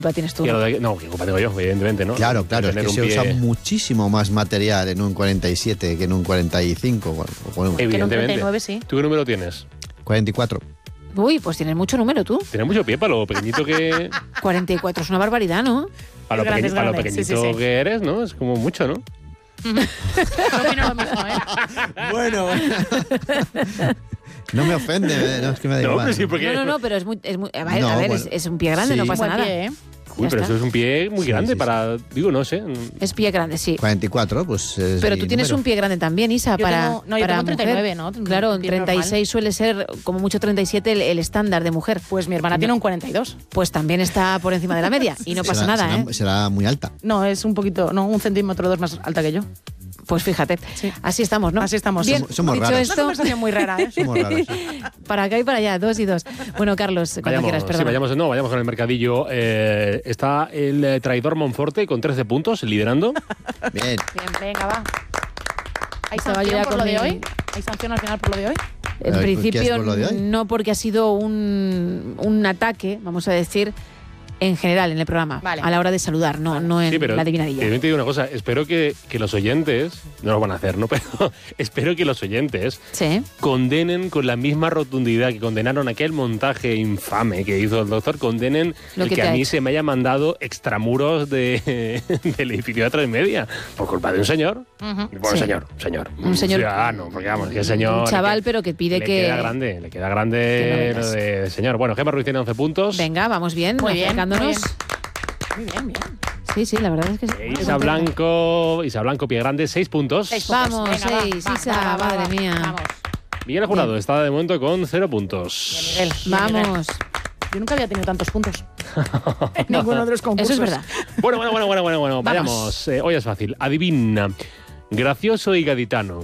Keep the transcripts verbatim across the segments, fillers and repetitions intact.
La tienes tú. ¿no? ¿no? De, no, ¿qué culpa tengo yo? Evidentemente, ¿no? Claro, claro, es Tener que se un pie... usa muchísimo más material en un cuarenta y siete que en un cuarenta y cinco. Bueno, bueno, Evidentemente. Que en un treinta y nueve sí. ¿Tú qué número tienes? cuarenta y cuatro. Uy, pues tienes mucho número tú. Tienes mucho pie para lo pequeñito que... cuarenta y cuatro es una barbaridad, ¿no? Para lo, Grande, pequeño, para lo grande. pequeñito Sí, sí, sí. que eres, ¿no? Es como mucho, ¿no? No opino lo mismo, ¿eh? Bueno, no me ofende, eh, no, es que me da No, igual. pero sí, porque... No, no, no, pero es muy... Es muy a ver, No, a ver, bueno. es, es un pie grande, Sí. no pasa Buen nada. pie, ¿eh? Uy, Ya pero está. eso es un pie muy Sí, grande sí, para... Digo, no sé. Es pie grande, sí. cuarenta y cuatro, pues es Pero mi tú tienes número. un pie grande también, Isa, Yo para, tengo- no, yo para tengo treinta y nueve, mujer. ¿no? Claro, Un pie treinta y seis suele ser, como mucho treinta y siete, el, el estándar de mujer. Pues mi hermana No. tiene un cuarenta y dos. Pues también está por encima de la media y no pasa Será- nada, será, ¿eh? será muy alta. No, es un poquito, no, un centímetro o dos más alta que yo. Pues fíjate, Sí. así estamos, ¿no? Así estamos. Bien, Somos- somos dicho raros. Una esto, conversación muy rara, ¿eh? Somos raros. para acá y para allá, dos y dos. Bueno, Carlos, cuando Vayamos, quieras, sí, perdón. vayamos, no, vayamos con el mercadillo. Eh, está el eh, traidor Monforte con trece puntos, liderando. Bien. Bien, venga, va. ¿Hay Estaba yo sanción ya por con lo de mi- hoy? ¿Hay sanción al final por lo de hoy? En A ver, ¿qué principio, es por lo de hoy? no, porque ha sido un, un ataque, vamos a decir, en general en el programa, Vale. a la hora de saludar, no, no en Sí, pero la adivinadilla. también te digo una cosa, espero que, que los oyentes, no lo van a hacer, ¿no? Pero espero que los oyentes Sí. condenen con la misma rotundidad que condenaron aquel montaje infame que hizo el doctor, condenen Lo el que que, te a ha mí hecho. se me haya mandado extramuros de, del edificio de tres media por culpa de un señor. Bueno, Sí. señor, señor. Un señor- ciudadano, porque vamos, que el señor... Un chaval, le que- pero que pide le que... queda grande, le queda que grande no lo veas. de señor. Bueno, Gemma Ruiz tiene once puntos. Venga, vamos bien, Muy bien, acercándonos. muy Muy bien, bien. Sí, sí, la verdad es que sí. Eh, Isa Blanco, Isa Blanco, pie grande, seis puntos. Seis puntos. Vamos, Venga, va, seis, va, Isa, va, va, madre va. mía. Vamos. Miguel Jurado está de momento con cero puntos. Bien, Miguel. Bien, Miguel. Vamos. Yo nunca había tenido tantos puntos en ninguno de los concursos. Eso es verdad. Bueno, bueno, bueno, bueno, bueno, bueno. Vamos. Vayamos. Eh, hoy es fácil. Adivina. Gracioso y gaditano.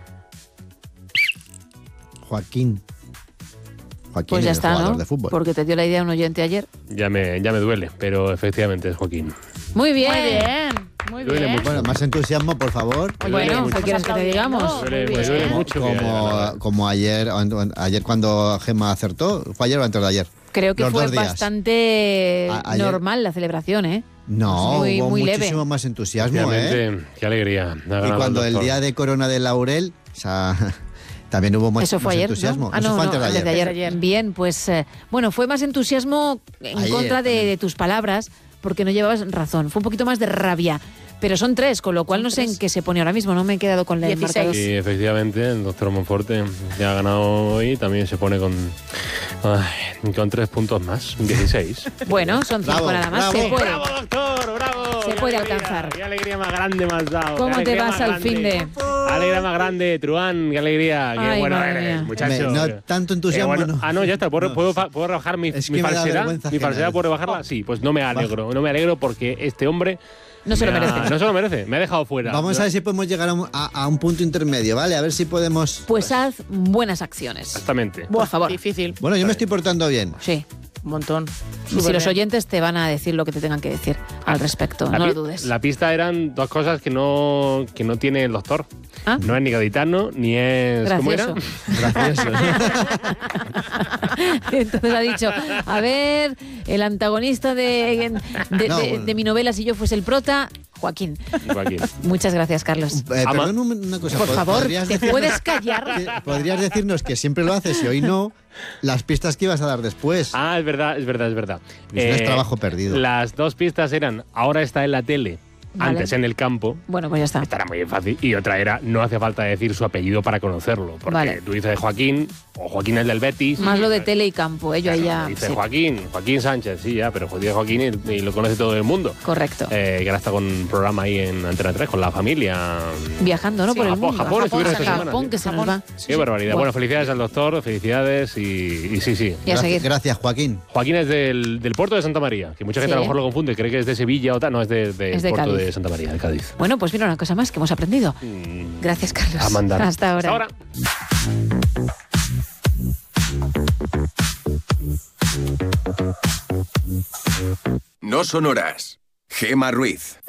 Joaquín. Joaquín, Pues ya el está, jugador ¿no? de fútbol. Porque te dio la idea un oyente ayer. Ya me, ya me duele, pero efectivamente es Joaquín. Muy bien. Muy bien, muy Duele bien. mucho. Bueno, más entusiasmo, por favor. Me duele Bueno, mucho. ¿qué quieres que te digamos? Me duele- Muy me duele bien. mucho. que haya Como, ganado. como ayer, o an- ayer cuando Gemma acertó. ¿Fue ayer o antes de ayer? Creo que Los fue dos días. bastante A- ayer- normal la celebración, ¿eh? No, Muy- hubo muy leve. muchísimo más entusiasmo, ¿eh? Efectivamente, qué alegría. Ha Y ganado cuando el doctor. día de Corona de Laurel, o sea, también hubo más, Eso fue más ayer, entusiasmo. ¿no? Ah, Eso no, fue no, antes de antes ayer. de ayer. Bien, pues eh, bueno, fue más entusiasmo en Ayer contra de, también. de tus palabras, porque no llevabas razón. Fue un poquito más de rabia. Pero son tres, con lo cual Son no sé tres. en qué se pone ahora mismo. No me he quedado con la Dieciséis. marcador. Sí, efectivamente, el doctor Monforte ya ha ganado hoy, también se pone con, ay, con tres puntos más, dieciséis. Bueno, son cinco Bravo, nada más. bravo. Se puede. ¡Bravo, doctor! ¡Bravo! Se ¡Qué puede alegría! alcanzar. ¡Qué alegría más grande me has dado! ¿Cómo ¡Qué te alegría vas más al grande! fin de...? ¡Alegría más grande, Truán! ¡Qué alegría! ¡Qué Ay, bueno madre eres, mía. muchacho! Me- no, tanto entusiasmo, Qué bueno. no. Ah, no, ya está. ¿Puedo, No. puedo, fa- puedo rebajar mi, Es que mi me da falsedad? vergüenza ¿Mi ajena. falsedad puedo rebajarla? Sí, pues no me alegro. No me alegro porque este hombre... No se lo me ha- merece. No se lo merece. Me ha dejado fuera. Vamos a ver si podemos llegar a un, a- a un punto intermedio, ¿vale? A ver si podemos... Pues haz buenas acciones. Exactamente. Por Buah, favor. Difícil. Bueno, yo me estoy portando bien. Sí. Un montón. Y si Súper los bien. oyentes te van a decir lo que te tengan que decir al respecto, La no pi- lo dudes. La pista eran dos cosas que no, que no tiene el doctor. ¿Ah? No es ni gaditano, ni es... ¿Cómo era? Gracioso. Gracioso. Entonces ha dicho, a ver, el antagonista de, de, No, de- bueno. de mi novela, si yo fuese el prota, Joaquín. Joaquín. Muchas gracias, Carlos. Eh, Ama- perdón un- una cosa. Por ¿pod- favor, podrías ¿te decirnos- puedes callar? que- Podrías decirnos que siempre lo haces y hoy no, las pistas que ibas a dar después. Ah, es verdad, es verdad, es verdad. Pues no es trabajo perdido. Las dos pistas eran, ahora está en la tele, Vale. antes en el campo. Bueno, pues ya está. Esta era muy fácil. Y otra era, no hace falta decir su apellido para conocerlo. Porque Vale. tú dices Joaquín, o Joaquín es del Betis. Más lo de tele y campo, ello ahí ya. Dice sí. Joaquín, Joaquín Sánchez, sí, ya, pero dice Joaquín y, y lo conoce todo el mundo. Correcto. Eh, que ahora está con un programa ahí en Antena tres, con la familia. Viajando, ¿no? Sí, por el Japón, mundo. Japón, estuvieron esta Japón, semana, sí. que se nos Japón. va. Qué barbaridad. Bueno. Bueno, felicidades al doctor, felicidades y, y sí, sí. Y a Gracias- seguir. Gracias, Joaquín. Joaquín es del, del puerto de Santa María, que mucha gente Sí. a lo mejor lo confunde, cree que es de Sevilla o tal. No, es del de, Es de puerto Cádiz. de Santa María, de Cádiz. Bueno, pues mira una cosa más que hemos aprendido. Mm, Gracias, Carlos. a mandar. Hasta ahora. Hasta ahora. No son horas. Gemma Ruiz.